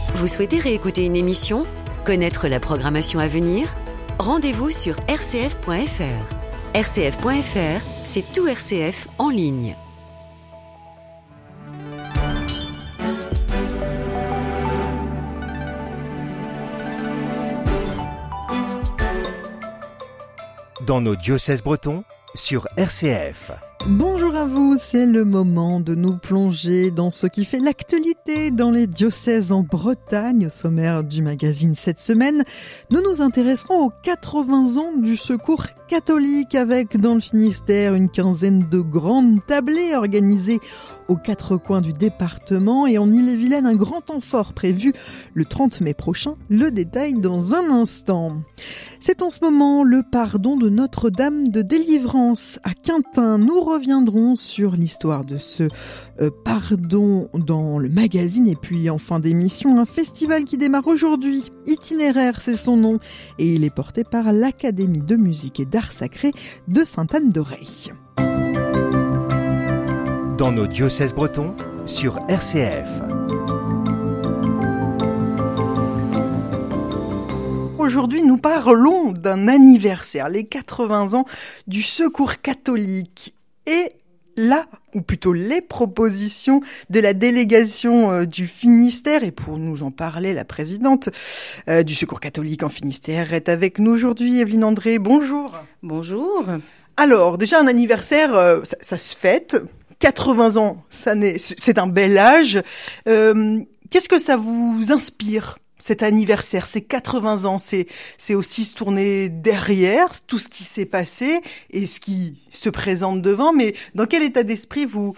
Vous souhaitez réécouter une émission ? Connaître la programmation à venir ? Rendez-vous sur rcf.fr. rcf.fr, c'est tout RCF en ligne. Dans nos diocèses bretons, sur RCF. Bonjour à vous, c'est le moment de nous plonger dans ce qui fait l'actualité dans les diocèses en Bretagne. Au sommaire du magazine cette semaine, nous nous intéresserons aux 80 ans du Secours catholique avec, dans le Finistère, une quinzaine de grandes tablées organisées aux quatre coins du département et en Ille-et-Vilaine, un grand temps fort prévu le 30 mai prochain. Le détail dans un instant. C'est en ce moment le pardon de Notre-Dame de Délivrance à Quintin. Nous reviendrons sur l'histoire de ce pardon dans le magazine et puis en fin d'émission, un festival qui démarre aujourd'hui. Itinéraire, c'est son nom et il est porté par l'Académie de musique et d'art sacré de Sainte-Anne-d'Auray. Dans nos diocèses bretons, sur RCF. Aujourd'hui, nous parlons d'un anniversaire, les 80 ans du Secours catholique. Et là, ou plutôt les propositions de la délégation du Finistère, et pour nous en parler, la présidente du Secours catholique en Finistère est avec nous aujourd'hui, Evelyne André. Bonjour. Bonjour. Alors, déjà un anniversaire, ça se fête. 80 ans, c'est un bel âge. Qu'est-ce que ça vous inspire, cet anniversaire, ces 80 ans? C'est aussi se tourner derrière tout ce qui s'est passé et ce qui se présente devant. Mais dans quel état d'esprit vous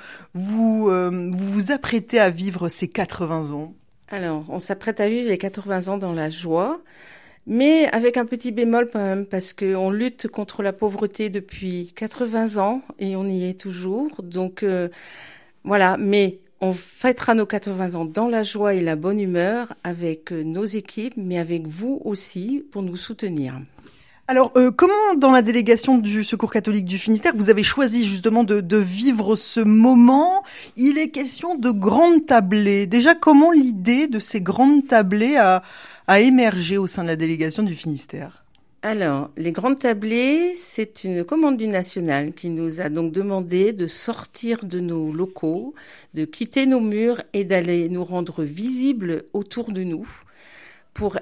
apprêtez à vivre ces 80 ans? Alors, on s'apprête à vivre les 80 ans dans la joie, mais avec un petit bémol quand même, parce qu'on lutte contre la pauvreté depuis 80 ans et on y est toujours. Donc voilà, mais on fêtera nos 80 ans dans la joie et la bonne humeur avec nos équipes, mais avec vous aussi pour nous soutenir. Alors, comment dans la délégation du Secours catholique du Finistère, vous avez choisi justement de vivre ce moment? Il est question de grandes tablées. Déjà, comment l'idée de ces grandes tablées a émergé au sein de la délégation du Finistère? Alors, les grandes tablées, c'est une commande du national qui nous a donc demandé de sortir de nos locaux, de quitter nos murs et d'aller nous rendre visibles autour de nous pour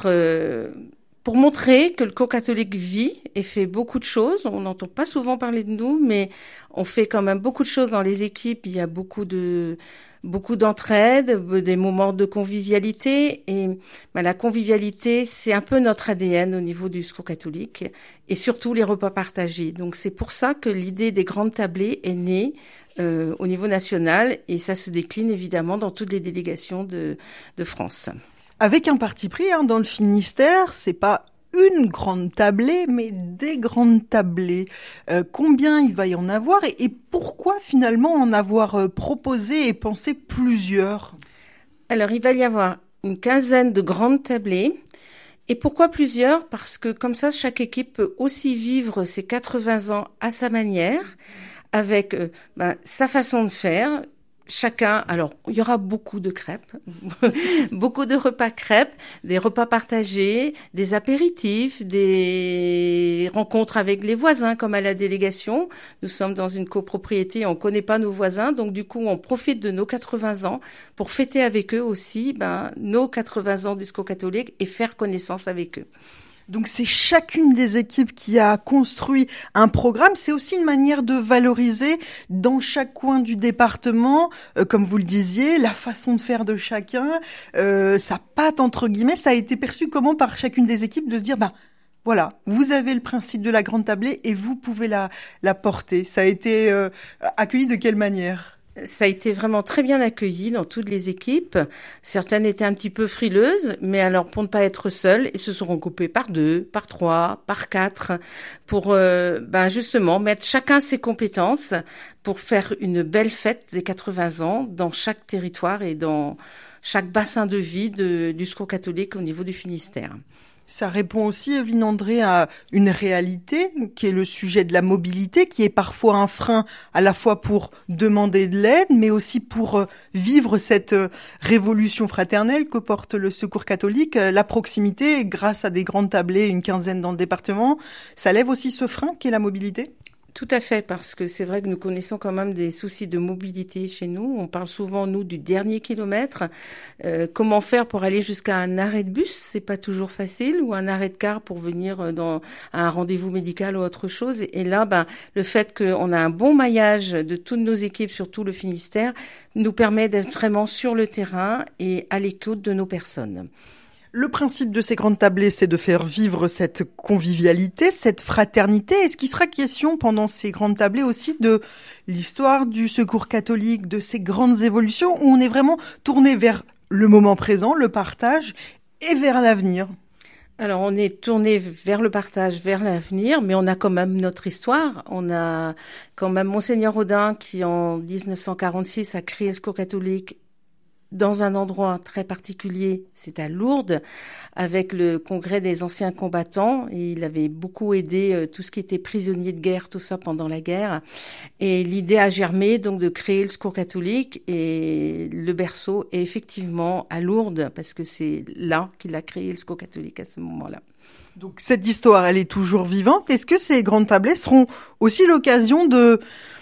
montrer que le Secours catholique vit et fait beaucoup de choses. On n'entend pas souvent parler de nous, mais on fait quand même beaucoup de choses dans les équipes. Il y a beaucoup d'entraide, des moments de convivialité. Et la convivialité, c'est un peu notre ADN au niveau du Secours catholique. Et surtout les repas partagés. Donc c'est pour ça que l'idée des grandes tablées est née au niveau national. Et ça se décline évidemment dans toutes les délégations de France. Avec un parti pris, dans le Finistère, c'est pas une grande tablée, mais des grandes tablées. Combien il va y en avoir et pourquoi finalement en avoir proposé et pensé plusieurs? Alors, il va y avoir une quinzaine de grandes tablées. Et pourquoi plusieurs? Parce que comme ça, chaque équipe peut aussi vivre ses 80 ans à sa manière, avec sa façon de faire. Chacun, alors, il y aura beaucoup de crêpes, beaucoup de repas crêpes, des repas partagés, des apéritifs, des rencontres avec les voisins, comme à la délégation. Nous sommes dans une copropriété, on connaît pas nos voisins, donc du coup, on profite de nos 80 ans pour fêter avec eux aussi, nos 80 ans du Secours catholique et faire connaissance avec eux. Donc c'est chacune des équipes qui a construit un programme. C'est aussi une manière de valoriser dans chaque coin du département, comme vous le disiez, la façon de faire de chacun, sa patte entre guillemets. Ça a été perçu comment par chacune des équipes de se dire, voilà, vous avez le principe de la grande tablée et vous pouvez la porter. Ça a été accueilli de quelle manière ? Ça a été vraiment très bien accueilli dans toutes les équipes. Certaines étaient un petit peu frileuses, mais alors pour ne pas être seules, ils se sont regroupés par 2, par 3, par 4, pour justement mettre chacun ses compétences pour faire une belle fête des 80 ans dans chaque territoire et dans chaque bassin de vie du Secours catholique au niveau du Finistère. Ça répond aussi, Evelyne André, à une réalité qui est le sujet de la mobilité, qui est parfois un frein à la fois pour demander de l'aide, mais aussi pour vivre cette révolution fraternelle que porte le Secours catholique. La proximité, grâce à des grandes tablées, une quinzaine dans le département, ça lève aussi ce frein qui est la mobilité? Tout à fait, parce que c'est vrai que nous connaissons quand même des soucis de mobilité chez nous. On parle souvent, nous, du dernier kilomètre. Comment faire pour aller jusqu'à un arrêt de bus? C'est pas toujours facile, ou un arrêt de car pour venir à un rendez-vous médical ou autre chose. Et là, le fait qu'on a un bon maillage de toutes nos équipes, surtout le Finistère, nous permet d'être vraiment sur le terrain et à l'écoute de nos personnes. Le principe de ces grandes tablées, c'est de faire vivre cette convivialité, cette fraternité. Est-ce qu'il sera question pendant ces grandes tablées aussi de l'histoire du Secours catholique, de ces grandes évolutions, où on est vraiment tourné vers le moment présent, le partage, et vers l'avenir? Alors, on est tourné vers le partage, vers l'avenir, mais on a quand même notre histoire. On a quand même Monseigneur Audin qui, en 1946, a créé le Secours catholique dans un endroit très particulier, c'est à Lourdes, avec le congrès des anciens combattants. Et il avait beaucoup aidé tout ce qui était prisonniers de guerre, tout ça pendant la guerre. Et l'idée a germé donc de créer le Secours catholique, et le berceau est effectivement à Lourdes, parce que c'est là qu'il a créé le Secours catholique à ce moment-là. Donc cette histoire, elle est toujours vivante. Est-ce que ces grandes tablées seront aussi l'occasion de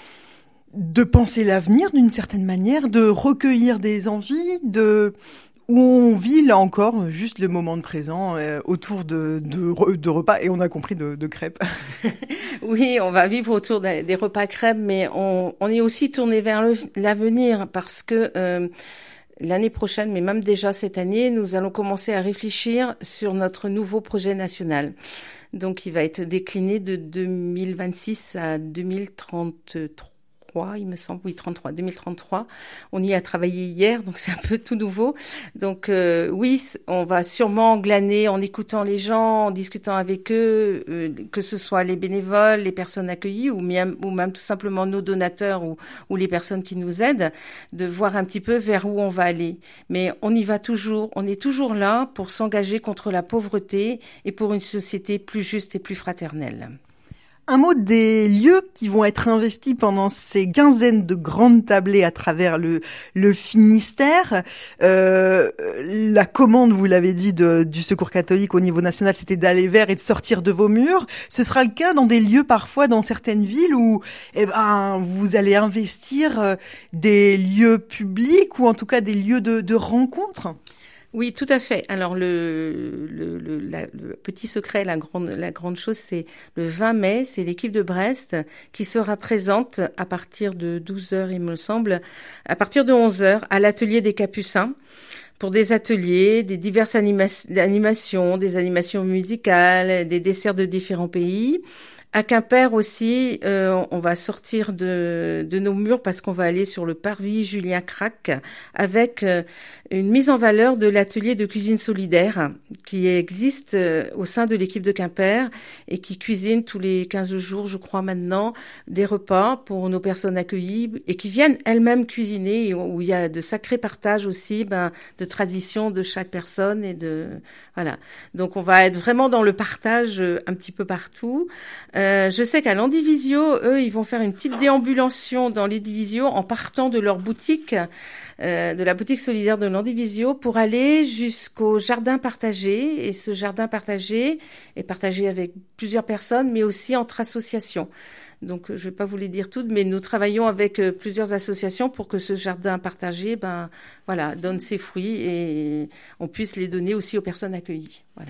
penser l'avenir d'une certaine manière, de recueillir des envies, où on vit là encore juste le moment de présent autour de repas, et on a compris de crêpes. Oui, on va vivre autour des repas crêpes, mais on est aussi tourné vers l'avenir, parce que l'année prochaine, mais même déjà cette année, nous allons commencer à réfléchir sur notre nouveau projet national. Donc il va être décliné de 2026 à 2033. Il me semble, oui, 2033. On y a travaillé hier, donc c'est un peu tout nouveau. Donc oui, on va sûrement glaner en écoutant les gens, en discutant avec eux, que ce soit les bénévoles, les personnes accueillies, ou même tout simplement nos donateurs ou les personnes qui nous aident, de voir un petit peu vers où on va aller. Mais on y va toujours, on est toujours là pour s'engager contre la pauvreté et pour une société plus juste et plus fraternelle. Un mot des lieux qui vont être investis pendant ces quinzaines de grandes tablées à travers le Finistère. La commande, vous l'avez dit, du Secours catholique au niveau national, c'était d'aller vers et de sortir de vos murs. Ce sera le cas dans des lieux, parfois dans certaines villes, où vous allez investir des lieux publics, ou en tout cas des lieux de rencontre. Oui, tout à fait. Alors le petit secret, la grande chose, c'est le 20 mai, c'est l'équipe de Brest qui sera présente à partir de 12h, il me semble, à partir de 11h à l'atelier des Capucins, pour des ateliers, des diverses animations, des animations musicales, des desserts de différents pays. À Quimper aussi, on va sortir de nos murs, parce qu'on va aller sur le parvis Julien Crac, avec une mise en valeur de l'atelier de cuisine solidaire qui existe au sein de l'équipe de Quimper, et qui cuisine tous les 15 jours, je crois maintenant, des repas pour nos personnes accueillies, et qui viennent elles-mêmes cuisiner, où il y a de sacrés partages aussi, de traditions de chaque personne, et voilà. Donc on va être vraiment dans le partage un petit peu partout. Je sais qu'à l'Andivisio, eux, ils vont faire une petite déambulation dans l'Andivisio en partant de leur boutique, de la boutique solidaire de l'Andivisio, pour aller jusqu'au jardin partagé. Et ce jardin partagé est partagé avec plusieurs personnes, mais aussi entre associations. Donc, je ne vais pas vous les dire toutes, mais nous travaillons avec plusieurs associations pour que ce jardin partagé, donne ses fruits, et on puisse les donner aussi aux personnes accueillies. Voilà.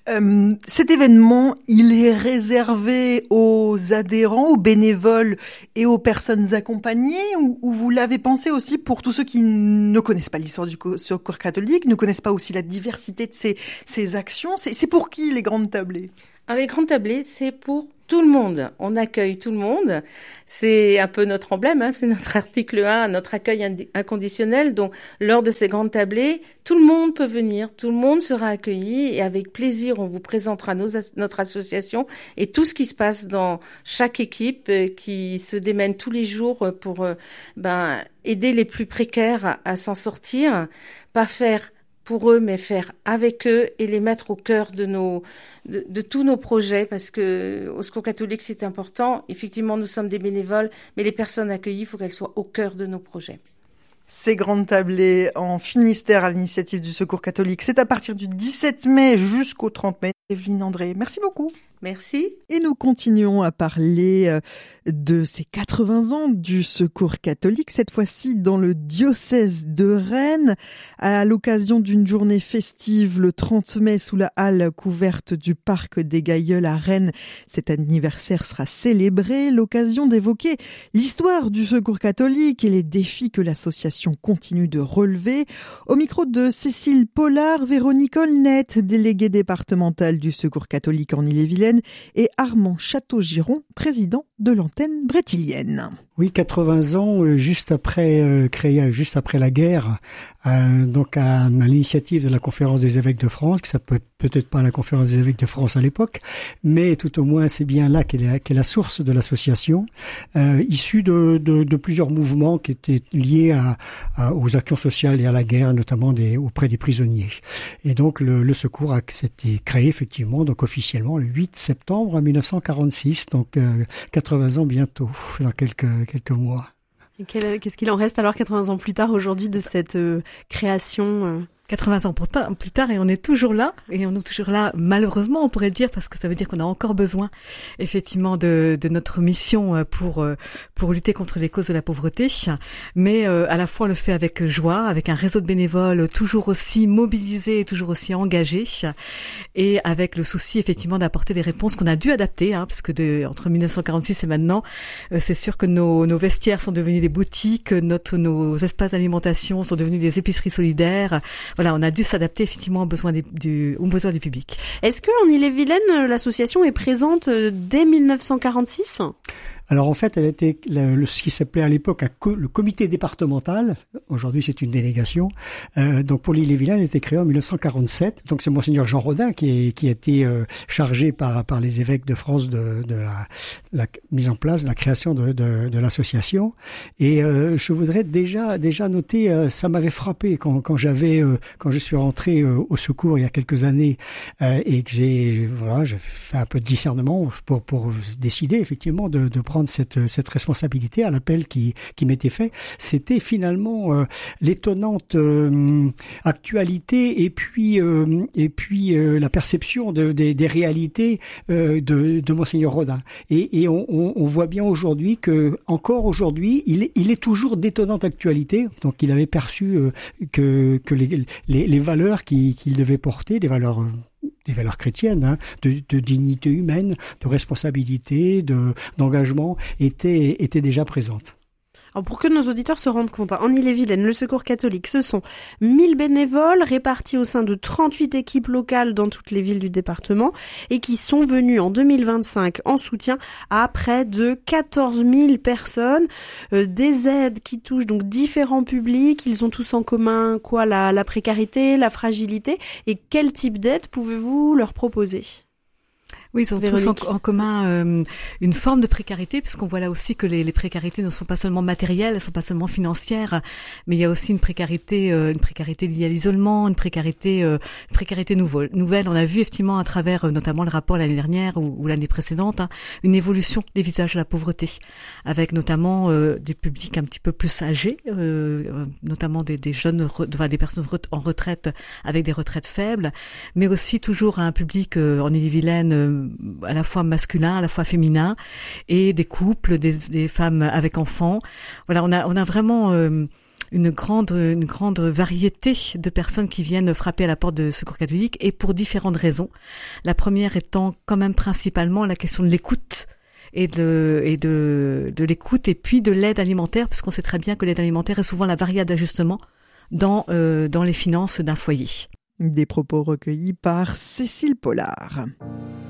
Cet événement, il est réservé aux adhérents, aux bénévoles et aux personnes accompagnées, ou vous l'avez pensé aussi pour tous ceux qui ne connaissent pas l'histoire du Secours catholique, ne connaissent pas aussi la diversité de ces actions? C'est pour qui les grandes tablées? Alors, les grandes tablées, c'est pour tout le monde. On accueille tout le monde. C'est un peu notre emblème, c'est notre article 1, notre accueil inconditionnel. Donc, lors de ces grandes tablées, tout le monde peut venir, tout le monde sera accueilli, et avec plaisir, on vous présentera notre association et tout ce qui se passe dans chaque équipe qui se démène tous les jours pour aider les plus précaires à s'en sortir, pas faire pour eux, mais faire avec eux et les mettre au cœur de tous nos projets, parce que au Secours catholique, c'est important. Effectivement, nous sommes des bénévoles, mais les personnes accueillies, il faut qu'elles soient au cœur de nos projets. Ces grandes tablées en Finistère à l'initiative du Secours catholique, c'est à partir du 17 mai jusqu'au 30 mai. Evelyne André, merci beaucoup. Merci. Et nous continuons à parler de ces 80 ans du Secours catholique, cette fois-ci dans le diocèse de Rennes, à l'occasion d'une journée festive le 30 mai sous la halle couverte du Parc des Gailleuls à Rennes. Cet anniversaire sera célébré, l'occasion d'évoquer l'histoire du Secours catholique et les défis que l'association continue de relever. Au micro de Cécile Pollard, Véronique Olnet, déléguée départementale du Secours catholique en Ille-et-Vilaine, et Armand Château-Giron, président de l'antenne brétilienne. Oui, 80 ans, juste après la guerre, donc à l'initiative de la Conférence des évêques de France, que ça peut peut-être pas la Conférence des évêques de France à l'époque, mais tout au moins c'est bien là qu'est la source de l'association, issue de plusieurs mouvements qui étaient liés aux actions sociales et à la guerre, notamment auprès des prisonniers. Et donc le secours s'était créé effectivement, donc officiellement le 8 septembre 1946, donc 80 ans bientôt, dans quelques mois. Et qu'est-ce qu'il en reste alors 80 ans plus tard aujourd'hui de cette création 80 ans plus tard, et on est toujours là, malheureusement on pourrait dire, parce que ça veut dire qu'on a encore besoin effectivement de notre mission pour lutter contre les causes de la pauvreté, mais à la fois on le fait avec joie, avec un réseau de bénévoles toujours aussi mobilisés, toujours aussi engagés, et avec le souci effectivement d'apporter des réponses qu'on a dû adapter, parce que entre 1946 et maintenant, c'est sûr que nos vestiaires sont devenus des boutiques, nos espaces d'alimentation sont devenus des épiceries solidaires. Voilà, on a dû s'adapter effectivement aux besoins du public. Est-ce qu'en Ille-et-Vilaine, l'association est présente dès 1946 ? Alors en fait, elle était ce qui s'appelait à l'époque le comité départemental. Aujourd'hui, c'est une délégation. Donc pour l'Ille-et-Vilaine, elle a été créée en 1947. Donc c'est Monseigneur Jean Rodin qui a été chargé par les évêques de France de la mise en place, de la création de l'association. Et je voudrais déjà noter, ça m'avait frappé quand je suis rentré au secours il y a quelques années et que j'ai fait un peu de discernement pour décider effectivement de prendre cette responsabilité à l'appel qui m'était fait. C'était finalement l'étonnante actualité et puis la perception des réalités de Monseigneur Rodin. Et on voit bien aujourd'hui que encore aujourd'hui, il est toujours d'étonnante actualité. Donc il avait perçu que les valeurs qu'il devait porter, des valeurs chrétiennes, de dignité humaine, de responsabilité, d'engagement, étaient déjà présentes. Alors pour que nos auditeurs se rendent compte, en Ille-et-Vilaine, le Secours catholique, ce sont 1000 bénévoles répartis au sein de 38 équipes locales dans toutes les villes du département et qui sont venus en 2025 en soutien à près de 14 000 personnes. Des aides qui touchent donc différents publics. Ils ont tous en commun la précarité, la fragilité. Et quel type d'aide pouvez-vous leur proposer ? Oui, ils ont tous en commun une forme de précarité, puisqu'on voit là aussi que les précarités ne sont pas seulement matérielles, elles sont pas seulement financières, mais il y a aussi une précarité liée à l'isolement, une précarité nouvelle. On a vu effectivement à travers notamment le rapport l'année dernière ou l'année précédente, une évolution des visages de la pauvreté, avec notamment des publics un petit peu plus âgés, notamment des jeunes, des personnes en retraite avec des retraites faibles, mais aussi toujours un public en Ille-et-Vilaine à la fois masculin, à la fois féminin, et des couples, des femmes avec enfants. Voilà, on a vraiment une grande variété de personnes qui viennent frapper à la porte de Secours catholique, et pour différentes raisons. La première étant quand même principalement la question de l'écoute et de l'écoute, et puis de l'aide alimentaire, puisqu'on sait très bien que l'aide alimentaire est souvent la variable d'ajustement dans les finances d'un foyer. Des propos recueillis par Cécile Pollard.